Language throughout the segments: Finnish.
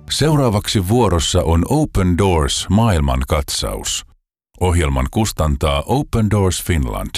Seuraavaksi vuorossa on Open Doors maailmankatsaus. Ohjelman kustantaa Open Doors Finland.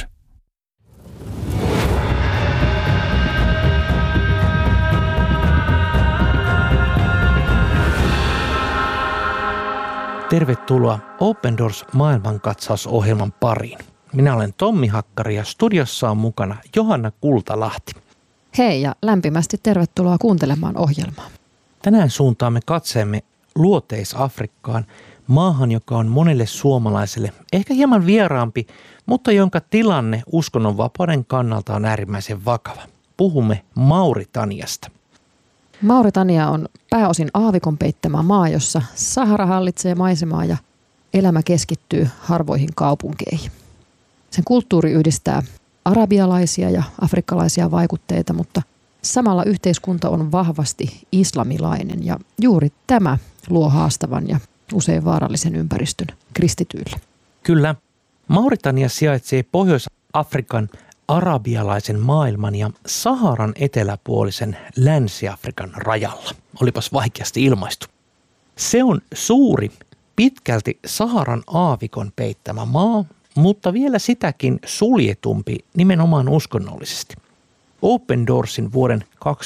Tervetuloa Open Doors maailmankatsausohjelman pariin. Minä olen Tommi Hakkari ja studiossa on mukana Johanna Kultalahti. Hei ja lämpimästi tervetuloa kuuntelemaan ohjelmaa. Tänään suuntaamme katseemme Luoteis-Afrikkaan, maahan, joka on monelle suomalaiselle ehkä hieman vieraampi, mutta jonka tilanne uskonnonvapauden kannalta on äärimmäisen vakava. Puhumme Mauritaniasta. Mauritania on pääosin aavikon peittämä maa, jossa Sahara hallitsee maisemaa ja elämä keskittyy harvoihin kaupunkeihin. Sen kulttuuri yhdistää arabialaisia ja afrikkalaisia vaikutteita, mutta samalla yhteiskunta on vahvasti islamilainen ja juuri tämä luo haastavan ja usein vaarallisen ympäristön kristityille. Kyllä, Mauritania sijaitsee Pohjois-Afrikan arabialaisen maailman ja Saharan eteläpuolisen Länsi-Afrikan rajalla. Olipas vaikeasti ilmaistu. Se on suuri, pitkälti Saharan aavikon peittämä maa, mutta vielä sitäkin suljetumpi nimenomaan uskonnollisesti. Open Doorsin vuoden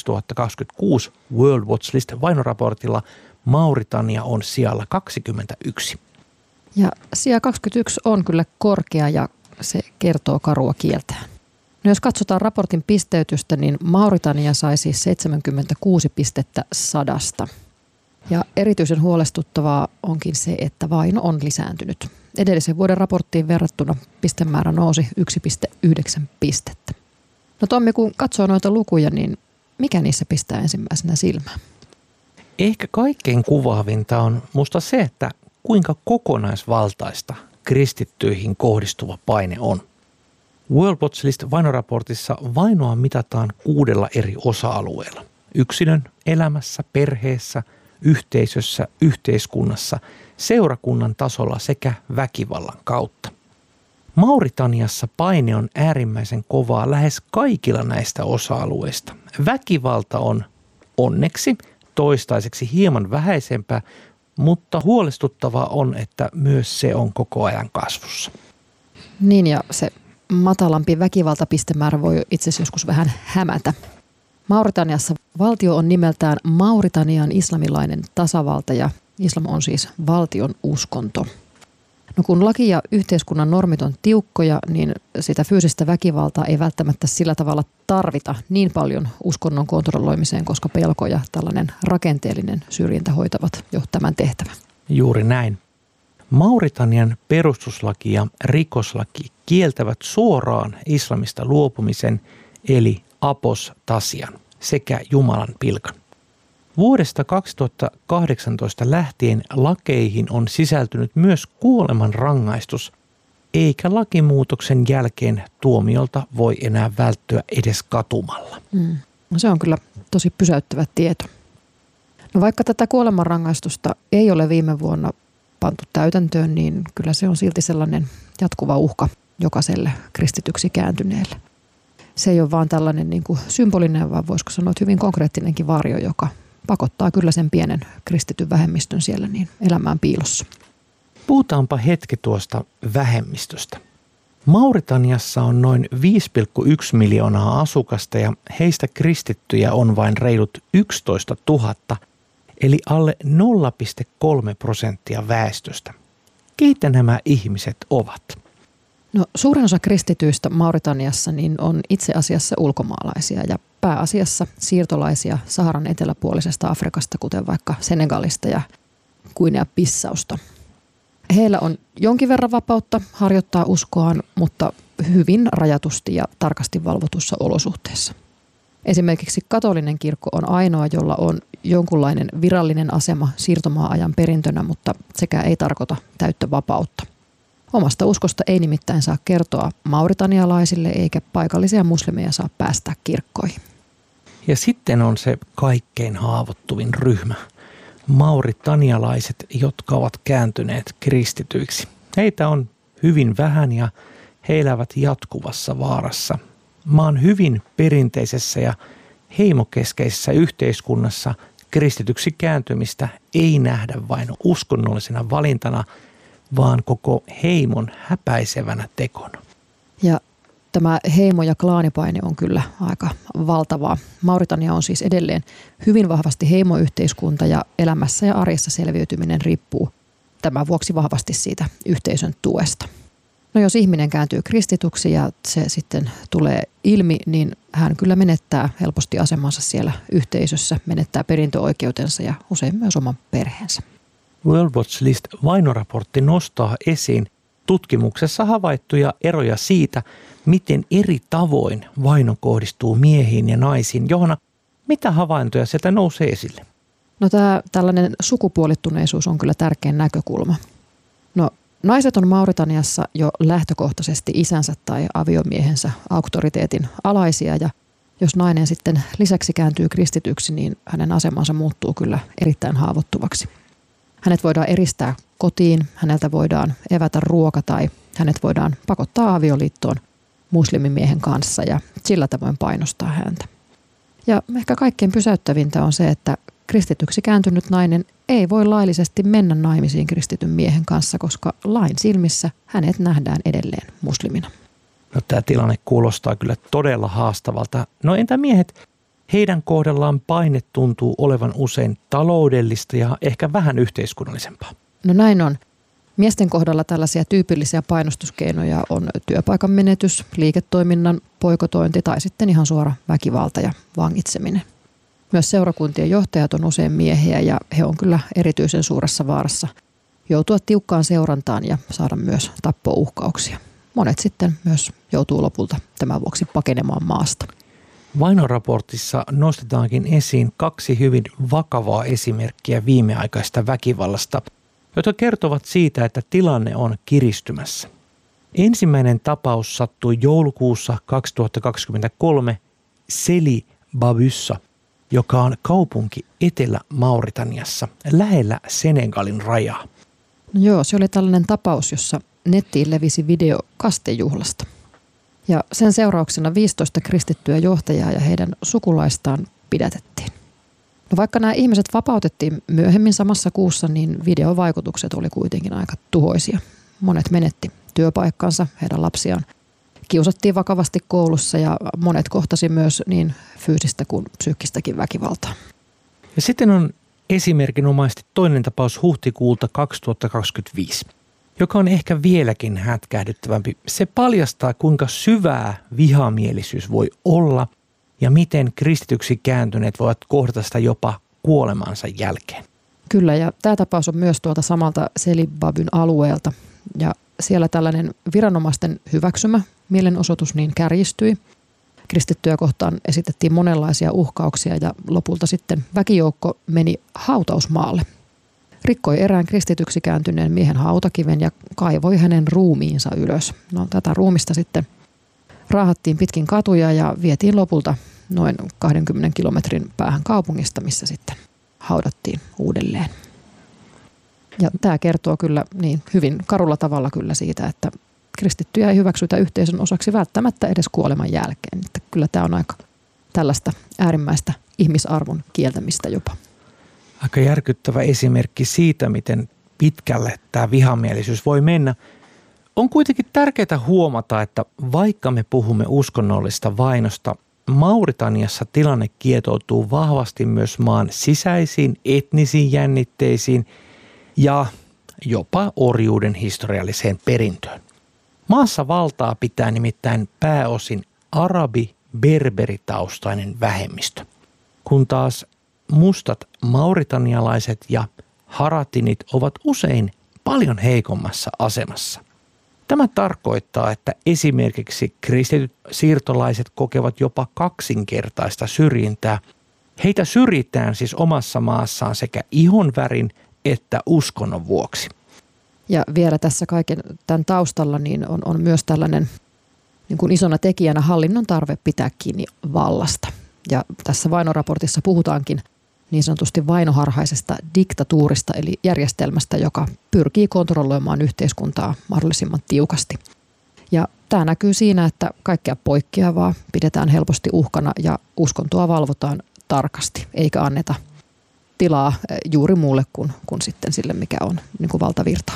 2026 World Watch List -vainoraportilla Mauritania on sijalla 21. Ja sija 21 on kyllä korkea ja se kertoo karua kieltään. No jos katsotaan raportin pisteytystä, niin Mauritania sai siis 76 pistettä 100. Ja erityisen huolestuttavaa onkin se, että vaino on lisääntynyt. Edellisen vuoden raporttiin verrattuna pistemäärä nousi 1,9 pistettä. No Tommi, kun katsoo noita lukuja, niin mikä niissä pistää ensimmäisenä silmään? Ehkä kaikkein kuvaavinta on musta se, että kuinka kokonaisvaltaista kristittyihin kohdistuva paine on. World Watch List -vainoraportissa vainoa mitataan 6 eri osa-alueella. Yksilön elämässä, perheessä, yhteisössä, yhteiskunnassa, seurakunnan tasolla sekä väkivallan kautta. Mauritaniassa paine on äärimmäisen kovaa lähes kaikilla näistä osa-alueista. Väkivalta on onneksi toistaiseksi hieman vähäisempää, mutta huolestuttavaa on, että myös se on koko ajan kasvussa. Niin ja se matalampi väkivaltapistemäärä voi itse asiassa joskus vähän hämätä. Mauritaniassa valtio on nimeltään Mauritanian islamilainen tasavalta ja islam on siis valtion uskonto. No kun laki ja yhteiskunnan normit on tiukkoja, niin sitä fyysistä väkivaltaa ei välttämättä sillä tavalla tarvita niin paljon uskonnon kontrolloimiseen, koska pelko ja tällainen rakenteellinen syrjintä hoitavat jo tämän tehtävän. Juuri näin. Mauritanian perustuslaki ja rikoslaki kieltävät suoraan islamista luopumisen eli apostasian sekä Jumalan pilkan. Vuodesta 2018 lähtien lakeihin on sisältynyt myös kuolemanrangaistus, eikä lakimuutoksen jälkeen tuomiolta voi enää välttyä edes katumalla. No se on kyllä tosi pysäyttävä tieto. No vaikka tätä kuolemanrangaistusta ei ole viime vuonna pantu täytäntöön, niin kyllä se on silti sellainen jatkuva uhka jokaiselle kristityksi kääntyneelle. Se ei ole vaan tällainen niin kuin symbolinen, vaan voisiko sanoa, että hyvin konkreettinenkin varjo, joka pakottaa kyllä sen pienen kristityn vähemmistön siellä niin elämään piilossa. Puhutaanpa hetki tuosta vähemmistöstä. Mauritaniassa on noin 5,1 miljoonaa asukasta ja heistä kristittyjä on vain reilut 11 000, eli alle 0,3% väestöstä. Keitä nämä ihmiset ovat? No, suurin osa kristityistä Mauritaniassa niin on itse asiassa ulkomaalaisia ja pääasiassa siirtolaisia Saharan eteläpuolisesta Afrikasta, kuten vaikka Senegalista ja Guinea-Bissausta. Heillä on jonkin verran vapautta harjoittaa uskoaan, mutta hyvin rajatusti ja tarkasti valvotussa olosuhteessa. Esimerkiksi katolinen kirkko on ainoa, jolla on jonkunlainen virallinen asema siirtomaa-ajan perintönä, mutta sekä ei tarkoita täyttä vapautta. Omasta uskosta ei nimittäin saa kertoa mauritanialaisille eikä paikallisia muslimeja saa päästää kirkkoihin. Ja sitten on se kaikkein haavoittuvin ryhmä, mauritanialaiset, jotka ovat kääntyneet kristityiksi. Heitä on hyvin vähän ja he elävät jatkuvassa vaarassa. Maan hyvin perinteisessä ja heimokeskeisessä yhteiskunnassa kristityksi kääntymistä ei nähdä vain uskonnollisena valintana, vaan koko heimon häpäisevänä tekona. Ja tämä heimo- ja klaanipaine on kyllä aika valtavaa. Mauritania on siis edelleen hyvin vahvasti heimoyhteiskunta ja elämässä ja arjessa selviytyminen riippuu tämän vuoksi vahvasti siitä yhteisön tuesta. No jos ihminen kääntyy kristituksi ja se sitten tulee ilmi, niin hän kyllä menettää helposti asemansa siellä yhteisössä, menettää perintöoikeutensa ja usein myös oman perheensä. World Watch List vainoraportti nostaa esiin tutkimuksessa havaittuja eroja siitä, miten eri tavoin vaino kohdistuu miehiin ja naisiin. Johanna, mitä havaintoja sieltä nousee esille? No tällainen sukupuolittuneisuus on kyllä tärkeä näkökulma. No naiset on Mauritaniassa jo lähtökohtaisesti isänsä tai aviomiehensä auktoriteetin alaisia ja jos nainen sitten lisäksi kääntyy kristityksi, niin hänen asemansa muuttuu kyllä erittäin haavoittuvaksi. Hänet voidaan eristää kotiin, häneltä voidaan evätä ruoka tai hänet voidaan pakottaa avioliittoon muslimimiehen kanssa ja sillä tavoin painostaa häntä. Ja ehkä kaikkein pysäyttävintä on se, että kristityksi kääntynyt nainen ei voi laillisesti mennä naimisiin kristityn miehen kanssa, koska lain silmissä hänet nähdään edelleen muslimina. No, tämä tilanne kuulostaa kyllä todella haastavalta. No entä miehet? Heidän kohdallaan paine tuntuu olevan usein taloudellista ja ehkä vähän yhteiskunnallisempaa. No näin on. Miesten kohdalla tällaisia tyypillisiä painostuskeinoja on työpaikan menetys, liiketoiminnan boikotointi tai sitten ihan suora väkivalta ja vangitseminen. Myös seurakuntien johtajat on usein miehiä ja he on kyllä erityisen suuressa vaarassa joutua tiukkaan seurantaan ja saada myös tappouhkauksia. Monet sitten myös joutuu lopulta tämän vuoksi pakenemaan maasta. Vainoraportissa nostetaankin esiin 2 hyvin vakavaa esimerkkiä viimeaikaista väkivallasta, jotka kertovat siitä, että tilanne on kiristymässä. Ensimmäinen tapaus sattui joulukuussa 2023 Seli Babyssa, joka on kaupunki Etelä-Mauritaniassa lähellä Senegalin rajaa. No joo, se oli tällainen tapaus, jossa nettiin levisi video kastejuhlasta. Ja sen seurauksena 15 kristittyä johtajaa ja heidän sukulaistaan pidätettiin. No vaikka nämä ihmiset vapautettiin myöhemmin samassa kuussa, niin videovaikutukset oli kuitenkin aika tuhoisia. Monet menetti työpaikkansa, heidän lapsiaan kiusattiin vakavasti koulussa ja monet kohtasi myös niin fyysistä kuin psyykkistäkin väkivaltaa. Ja sitten on esimerkinomaisesti toinen tapaus huhtikuulta 2025, joka on ehkä vieläkin hätkähdyttävämpi. Se paljastaa, kuinka syvää vihamielisyys voi olla ja miten kristityksi kääntyneet voivat kohdata sitä jopa kuolemansa jälkeen. Kyllä, ja tämä tapaus on myös tuolta samalta Selibabyn alueelta. Ja siellä tällainen viranomaisten hyväksymä mielenosoitus niin kärjistyi. Kristittyjä kohtaan esitettiin monenlaisia uhkauksia ja lopulta sitten väkijoukko meni hautausmaalle. Rikkoi erään kristityksi kääntyneen miehen hautakiven ja kaivoi hänen ruumiinsa ylös. No, tätä ruumista sitten raahattiin pitkin katuja ja vietiin lopulta noin 20 kilometrin päähän kaupungista, missä sitten haudattiin uudelleen. Ja tämä kertoo kyllä niin hyvin karulla tavalla kyllä siitä, että kristittyjä ei hyväksytä yhteisön osaksi välttämättä edes kuoleman jälkeen. Että kyllä tämä on aika tällaista äärimmäistä ihmisarvon kieltämistä jopa. Aika järkyttävä esimerkki siitä, miten pitkälle tämä vihamielisyys voi mennä. On kuitenkin tärkeää huomata, että vaikka me puhumme uskonnollista vainosta, Mauritaniassa tilanne kietoutuu vahvasti myös maan sisäisiin etnisiin jännitteisiin ja jopa orjuuden historialliseen perintöön. Maassa valtaa pitää nimittäin pääosin arabi-berberitaustainen vähemmistö, kun taas mustat mauritanialaiset ja haratinit ovat usein paljon heikommassa asemassa. Tämä tarkoittaa, että esimerkiksi kristityt siirtolaiset kokevat jopa kaksinkertaista syrjintää. Heitä syrjitään siis omassa maassaan sekä ihonvärin että uskonnon vuoksi. Ja vielä tässä kaiken tämän taustalla niin on myös tällainen niin kuin isona tekijänä hallinnon tarve pitää kiinni vallasta. Ja tässä vainoraportissa puhutaankin niin sanotusti vainoharhaisesta diktatuurista eli järjestelmästä, joka pyrkii kontrolloimaan yhteiskuntaa mahdollisimman tiukasti. Ja tämä näkyy siinä, että kaikkea poikkeavaa pidetään helposti uhkana ja uskontoa valvotaan tarkasti, eikä anneta tilaa juuri muulle kuin sitten sille, mikä on niin kuin valtavirtaa.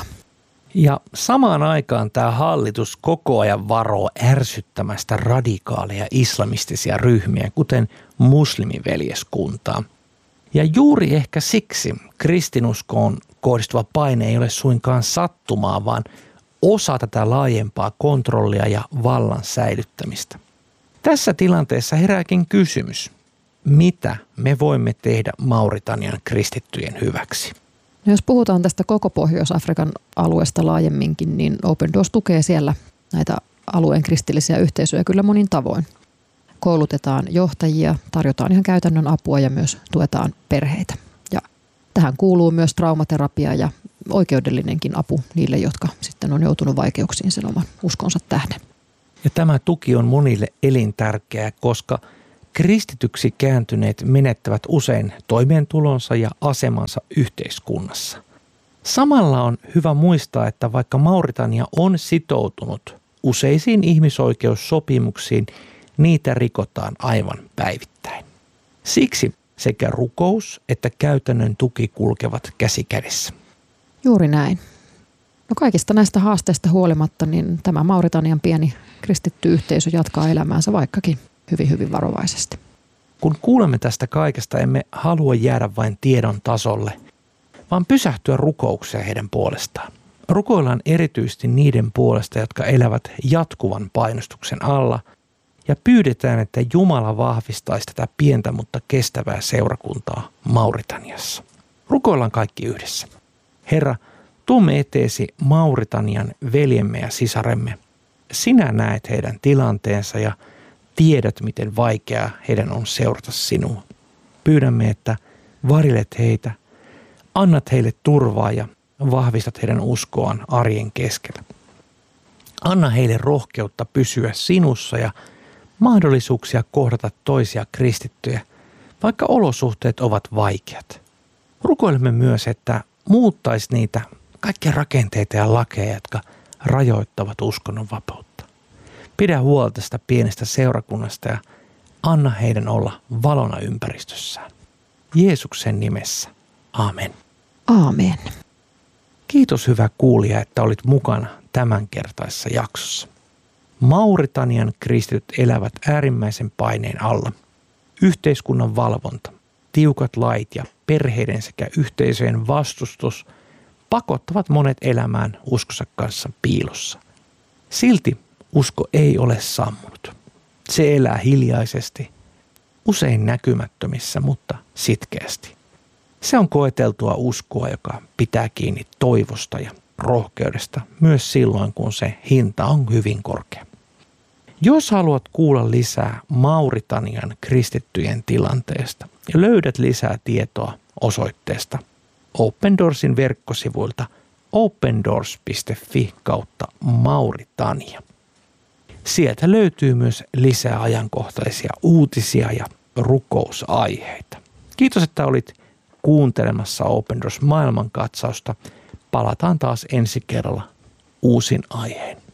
Ja samaan aikaan tämä hallitus koko ajan varoo ärsyttämästä radikaaleja islamistisia ryhmiä, kuten muslimiveljeskuntaa. Ja juuri ehkä siksi kristinuskoon kohdistuva paine ei ole suinkaan sattumaa, vaan osa tätä laajempaa kontrollia ja vallan säilyttämistä. Tässä tilanteessa herääkin kysymys, mitä me voimme tehdä Mauritanian kristittyjen hyväksi? No jos puhutaan tästä koko Pohjois-Afrikan alueesta laajemminkin, niin Open Doors tukee siellä näitä alueen kristillisiä yhteisöjä kyllä monin tavoin. Koulutetaan johtajia, tarjotaan ihan käytännön apua ja myös tuetaan perheitä. Ja tähän kuuluu myös traumaterapia ja oikeudellinenkin apu niille, jotka sitten on joutunut vaikeuksiin sen oman uskonsa tähden. Ja tämä tuki on monille elintärkeää, koska kristityksi kääntyneet menettävät usein toimeentulonsa ja asemansa yhteiskunnassa. Samalla on hyvä muistaa, että vaikka Mauritania on sitoutunut useisiin ihmisoikeussopimuksiin, niitä rikotaan aivan päivittäin. Siksi sekä rukous että käytännön tuki kulkevat käsi kädessä. Juuri näin. No kaikista näistä haasteista huolimatta, niin tämä Mauritanian pieni kristitty yhteisö jatkaa elämäänsä vaikkakin hyvin varovaisesti. Kun kuulemme tästä kaikesta, emme halua jäädä vain tiedon tasolle, vaan pysähtyä rukoukseen heidän puolestaan. Rukoillaan erityisesti niiden puolesta, jotka elävät jatkuvan painostuksen alla, ja pyydetään, että Jumala vahvistaisi tätä pientä, mutta kestävää seurakuntaa Mauritaniassa. Rukoillaan kaikki yhdessä. Herra, tuomme eteesi Mauritanian veljemme ja sisaremme. Sinä näet heidän tilanteensa ja tiedät, miten vaikeaa heidän on seurata sinua. Pyydämme, että varjelet heitä, annat heille turvaa ja vahvistat heidän uskoaan arjen keskellä. Anna heille rohkeutta pysyä sinussa ja mahdollisuuksia kohdata toisia kristittyjä, vaikka olosuhteet ovat vaikeat. Rukoilemme myös, että muuttaisi niitä kaikkia rakenteita ja lakeja, jotka rajoittavat uskonnonvapautta. Pidä huolta tästä pienestä seurakunnasta ja anna heidän olla valona ympäristössään. Jeesuksen nimessä. Aamen. Aamen. Kiitos hyvä kuulija, että olit mukana tämänkertaisessa jaksossa. Mauritanian kristityt elävät äärimmäisen paineen alla. Yhteiskunnan valvonta, tiukat lait ja perheiden sekä yhteisöjen vastustus pakottavat monet elämään uskonsa kanssa piilossa. Silti usko ei ole sammunut. Se elää hiljaisesti, usein näkymättömissä, mutta sitkeästi. Se on koeteltua uskoa, joka pitää kiinni toivosta ja rohkeudesta myös silloin, kun se hinta on hyvin korkea. Jos haluat kuulla lisää Mauritanian kristittyjen tilanteesta ja löydät lisää tietoa osoitteesta Open Doorsin verkkosivuilta opendoors.fi/Mauritania. Sieltä löytyy myös lisää ajankohtaisia uutisia ja rukousaiheita. Kiitos, että olit kuuntelemassa Open Doors maailmankatsausta. Palataan taas ensi kerralla uusin aiheen.